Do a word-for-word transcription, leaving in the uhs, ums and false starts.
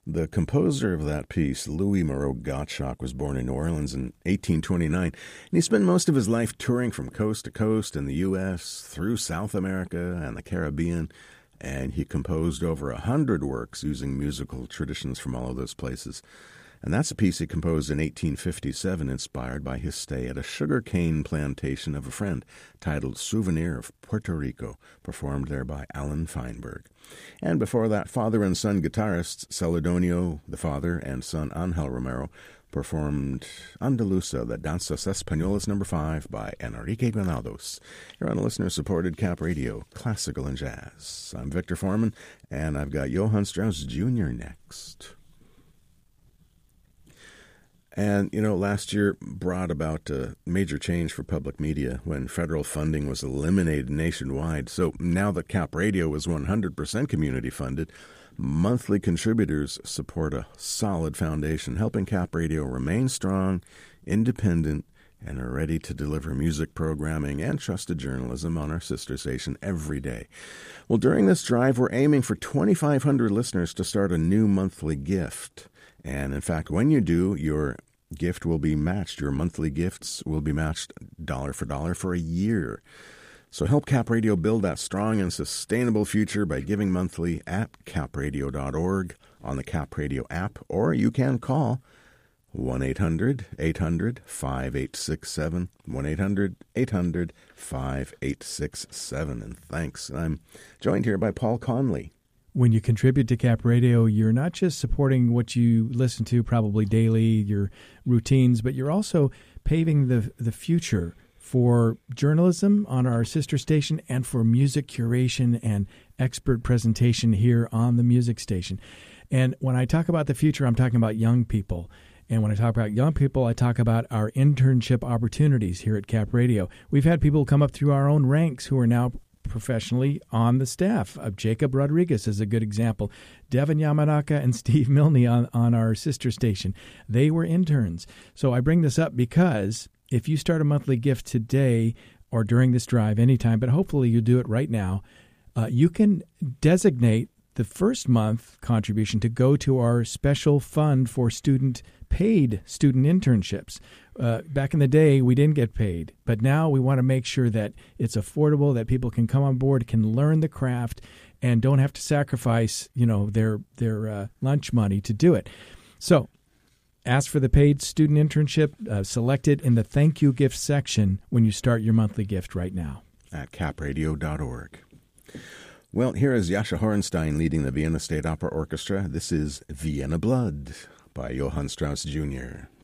The composer of that piece, Louis Moreau Gottschalk, was born in New Orleans in eighteen twenty-nine, and he spent most of his life touring from coast to coast in the U S, through South America and the Caribbean, and he composed over a hundred works using musical traditions from all of those places. And that's a piece he composed in eighteen fifty-seven, inspired by his stay at a sugarcane plantation of a friend, titled Souvenir of Puerto Rico, performed there by Alan Feinberg. And before that, father and son guitarists Celedonio, the father, and son Angel Romero performed Andaluza, the Danzas Españolas number five by Enrique Granados. You're on a listener-supported Cap Radio, Classical and Jazz. I'm Victor Foreman, and I've got Johann Strauss Junior next. And, you know, last year brought about a major change for public media when federal funding was eliminated nationwide. So now that Cap Radio is one hundred percent community funded, monthly contributors support a solid foundation, helping Cap Radio remain strong, independent, and are ready to deliver music programming and trusted journalism on our sister station every day. Well, during this drive, we're aiming for twenty-five hundred listeners to start a new monthly gift. And in fact, when you do, your gift will be matched. Your monthly gifts will be matched dollar for dollar for a year. So help Cap Radio build that strong and sustainable future by giving monthly at cap radio dot org, on the Cap Radio app, or you can call one eight hundred eight hundred five eight six seven, one eight hundred eight hundred five eight six seven. And thanks. I'm joined here by Paul Conley. When you contribute to Cap Radio, you're not just supporting what you listen to probably daily, your routines, but you're also paving the the future for journalism on our sister station and for music curation and expert presentation here on the music station. And when I talk about the future, I'm talking about young people. And when I talk about young people, I talk about our internship opportunities here at Cap Radio. We've had people come up through our own ranks who are now professionally on the staff. Uh, Jacob Rodriguez is a good example. Devin Yamanaka and Steve Milne on, on our sister station. They were interns. So I bring this up because if you start a monthly gift today or during this drive anytime, but hopefully you do it right now, uh, you can designate the first month contribution to go to our special fund for student paid student internships. Uh, back in the day, we didn't get paid, but now we want to make sure that it's affordable, that people can come on board, can learn the craft, and don't have to sacrifice, you know, their their uh, lunch money to do it. So, ask for the paid student internship. Uh, select it in the thank you gift section when you start your monthly gift right now at cap radio dot org. Well, here is Jascha Horenstein leading the Vienna State Opera Orchestra. This is Vienna Blood by Johann Strauss Junior